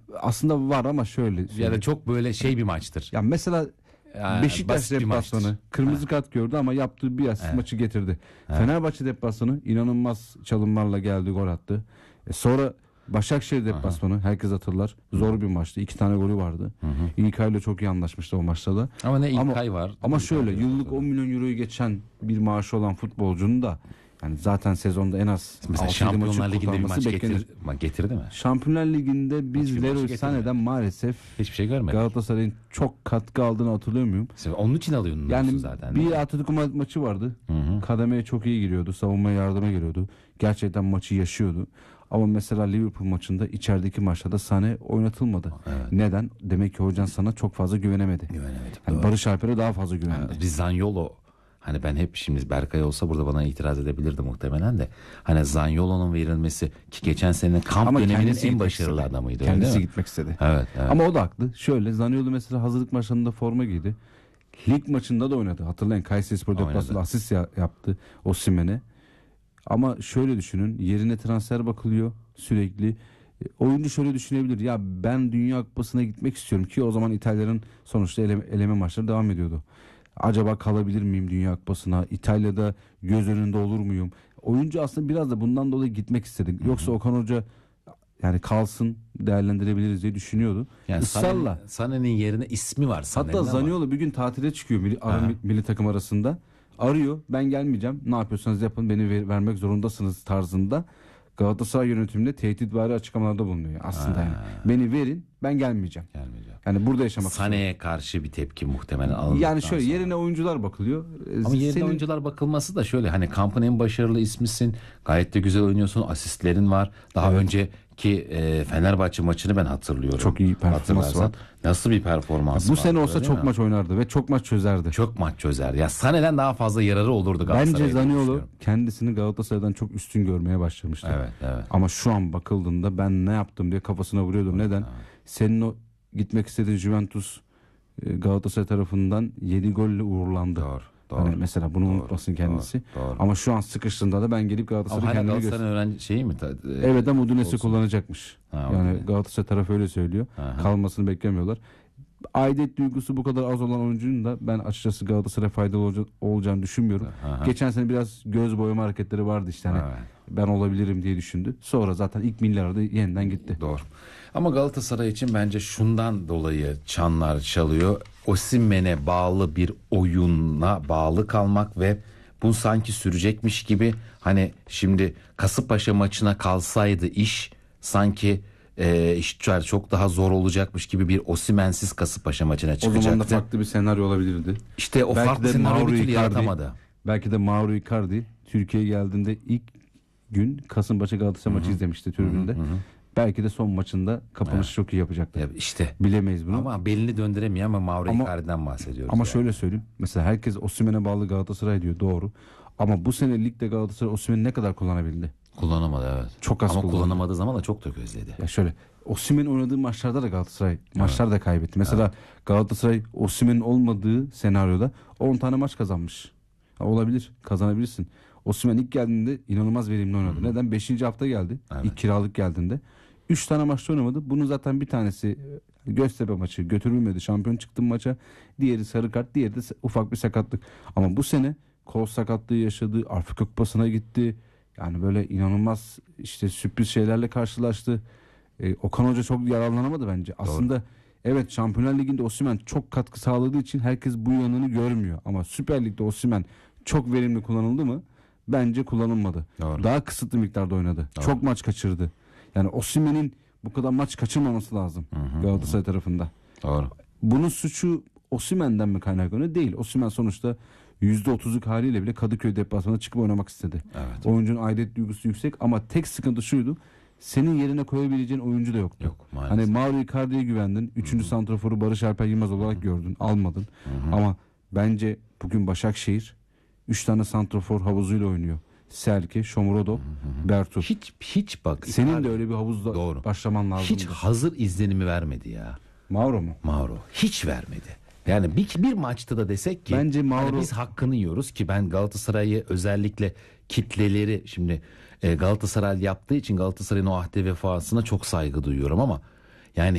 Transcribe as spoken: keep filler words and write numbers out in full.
aslında var ama şöyle. Ya da çok böyle şey bir maçtır. Ya mesela Yani Beşiktaş deplasmanı kırmızı ha. kart gördü ama yaptığı bir asist evet. maçı getirdi. Evet. Fenerbahçe deplasmanı inanılmaz çalımlarla geldi, gol attı. E sonra Başakşehir deplasmanı Aha. herkes hatırlar. Zor Hı. bir maçtı. İki tane golü vardı. Hı hı. İlkay'la çok iyi anlaşmıştı o maçta da. Ama ne İlkay ama, var. Ama şöyle İlkay yıllık on milyon euroyu geçen bir maaşı olan futbolcunun da yani zaten sezonda en az Şampiyonlar Ligi'nde bir maç getir, getirdi mi? Şampiyonlar Ligi'nde biz Leroy Sané'den maalesef hiçbir şey görmedik. Galatasaray'ın çok katkı aldığını hatırlıyor muyum? Onun için alıyordun yani zaten. Bir Atletico ma- maçı vardı. Hı hı. Kademeye çok iyi giriyordu. Savunmaya yardıma geliyordu. Gerçekten maçı yaşıyordu. Ama mesela Liverpool maçında içerideki maçta da Sané oynatılmadı. Evet. Neden? Demek ki hocan sana çok fazla güvenemedi. Güvenemedi. Yani Barış Alper'e daha fazla güvendi. Yani Zaniolo, hani ben hep şimdi Berkay olsa burada bana itiraz edebilirdi muhtemelen de. Hani Zaniolo'nun verilmesi ki geçen senenin kamp Ama döneminin en başarılı adamıydı. Kendisi gitmek istedi. Evet, evet. Ama o da haklı. Şöyle Zaniolo mesela hazırlık maçlarında forma giydi. Lig maçında da oynadı. Hatırlayın Kayserispor deplasmanında asist yaptı Osimhen'e. Ama şöyle düşünün, yerine transfer bakılıyor sürekli. Oyuncu şöyle düşünebilir, ya ben Dünya Kupası'na gitmek istiyorum ki o zaman İtalya'nın sonuçta eleme, eleme maçları devam ediyordu. Acaba kalabilir miyim Dünya Kupası'na? İtalya'da göz önünde olur muyum? Oyuncu aslında biraz da bundan dolayı gitmek istedi. Yoksa Okan Hoca yani kalsın, değerlendirebiliriz diye düşünüyordu. Yani Israrla. Sané'nin yerine ismi var. Hatta Zaniolo bir gün tatile çıkıyor milli, ara, milli takım arasında. Arıyor, ben gelmeyeceğim, ne yapıyorsanız yapın, beni ver, vermek zorundasınız tarzında Galatasaray yönetiminde tehditvari açıklamalarda bulunuyor aslında. Ha. Yani beni verin, ben gelmeyeceğim. Gelmeyeceğim. Yani burada yaşamak istiyorum. Sané'ye karşı bir tepki muhtemelen alındıktan Yani şöyle sonra. Yerine oyuncular bakılıyor. Ama yerine Senin... oyuncular bakılması da şöyle, hani kampın en başarılı ismisin, gayet de güzel oynuyorsun, asistlerin var. Daha evet. önce ki e, Fenerbahçe maçını ben hatırlıyorum. Çok iyi performans var. Nasıl bir performans Bu var? sene olsa çok mi? maç oynardı ve çok maç çözerdi. Çok maç çözerdi. Ya Sané'den daha fazla yararı olurdu Galatasaray'a. Bence Zaniolo kendisini Galatasaray'dan çok üstün görmeye başlamıştı. Evet, evet. Ama şu an bakıldığında ben ne yaptım diye kafasına vuruyordu. Neden? Evet. Senin o gitmek istediğin Juventus Galatasaray tarafından yedi golle uğurlandı. Doğru. Doğru. Yani mesela bunu doğru, unutmasın kendisi. Doğru, doğru. Ama şu an sıkıştığında da ben gelip Galatasaray'ı kendime göster. Galatasaray'ın öğrenci şeyi mi? Evet ama Udinese kullanacakmış. Ha, yani okay. Galatasaray tarafı öyle söylüyor. Aha. Kalmasını beklemiyorlar. Aidiyet duygusu bu kadar az olan oyuncunun da ben açıkçası Galatasaray faydalı olacağını düşünmüyorum. Aha. Geçen sene biraz göz boyama hareketleri vardı işte. Hani ben olabilirim diye düşündü. Sonra zaten ilk milyarda yeniden gitti. Doğru. Ama Galatasaray için bence şundan dolayı çanlar çalıyor. Osimhen'e bağlı bir oyuna bağlı kalmak ve bu sanki sürecekmiş gibi, hani şimdi Kasımpaşa maçına kalsaydı iş sanki e, işler çok daha zor olacakmış gibi bir Osimhen'siz Kasımpaşa maçına çıkacaktı. O zaman da farklı bir senaryo olabilirdi. İşte o belki farklı senaryo bir türlü yaratamadı. Belki de Mauro Icardi Türkiye'ye geldiğinde ilk gün Kasımpaşa Galatasaray maçı izlemişti tribünde. Hı hı. Belki de son maçında kapanışı evet. çok iyi yapacaktı. Ya işte bilemeyiz bunu. Ama belini döndüremiyor ama Mauro Icardi'den bahsediyoruz. Ama yani. şöyle söyleyeyim. Mesela herkes Osimhen'e bağlı Galatasaray diyor. Doğru. Ama bu sene ligde Galatasaray Osimhen'i ne kadar kullanabildi? Kullanamadı evet. Çok az ama kullanamadı. kullanamadığı zaman da çok da gözledi. Ya şöyle, Osimhen oynadığı maçlarda da Galatasaray evet. maçlar da kaybetti. Mesela evet. Galatasaray Osimhen'in olmadığı senaryoda on tane maç kazanmış. Ha, olabilir. Kazanabilirsin. Osimhen ilk geldiğinde inanılmaz verimli oynadı. Hı-hı. Neden? Beşinci hafta geldi. Evet. İlk kiralık geldiğinde. Üç tane maçta oynamadı. Bunun zaten bir tanesi Göztepe maçı, götürülmedi. Şampiyon çıktım maça. Diğeri sarı kart, diğeri de ufak bir sakatlık. Ama bu sene kol sakatlığı yaşadı. Afrika Kupası'na gitti. Yani böyle inanılmaz işte sürpriz şeylerle karşılaştı. Ee, Okan Hoca çok yararlanamadı bence. Doğru. Aslında evet, Şampiyonlar Ligi'nde Osimhen çok katkı sağladığı için herkes bu yanını görmüyor. Ama Süper Lig'de Osimhen çok verimli kullanıldı mı? Bence kullanılmadı. Doğru. Daha kısıtlı miktarda oynadı. Doğru. Çok maç kaçırdı. Yani Osimhen'in bu kadar maç kaçırmaması lazım hı hı, Galatasaray hı. tarafında. Doğru. Bunun suçu Osimhen'den mi kaynaklanıyor? Değil. Osimhen sonuçta yüzde otuzluk haliyle bile Kadıköy deplasmanına çıkıp oynamak istedi. Evet. Oyuncunun aidiyet duygusu yüksek ama tek sıkıntı şuydu. Senin yerine koyabileceğin oyuncu da yoktu. Yok, maalesef. Hani Mauro Icardi'ye güvendin. Üçüncü santraforu Barış Alper Yılmaz olarak Hı-hı. gördün. Almadın. Hı-hı. Ama bence bugün Başakşehir üç tane santrafor havuzuyla oynuyor. Serki, Shomurodov, Bertu. Hiç hiç bak. Senin Icardi. de öyle bir havuzda Doğru. başlaman lazım. Hiç hazır izlenimi vermedi ya. Mauro mu? Mauro. Hiç vermedi. Yani bir, bir maçta da desek ki bence Mauro... hani biz hakkını yiyoruz ki ben Galatasaray'ı özellikle kitleleri şimdi e, Galatasaray yaptığı için Galatasaray'ın o ahde vefasına çok saygı duyuyorum ama